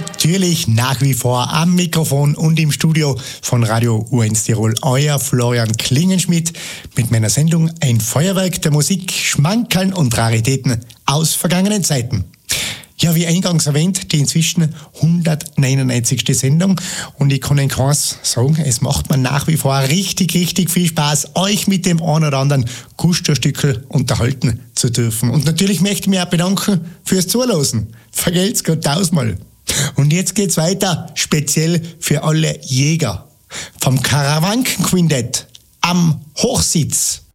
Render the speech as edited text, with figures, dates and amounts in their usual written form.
Natürlich nach wie vor am Mikrofon und im Studio von Radio U1 Tirol, euer Florian Klingenschmidt mit meiner Sendung Ein Feuerwerk der Musik, Schmankerln und Raritäten aus vergangenen Zeiten. Ja, wie eingangs erwähnt, die inzwischen 199. Sendung und ich kann Ihnen keins sagen, es macht mir nach wie vor richtig viel Spaß, euch mit dem ein oder anderen Gusto-Stückel unterhalten zu dürfen. Und natürlich möchte ich mich auch bedanken fürs Zuhören. Vergelt's Gott tausendmal. Und jetzt geht's weiter, speziell für alle Jäger. Vom Karawanken-Quintett am Hochsitz.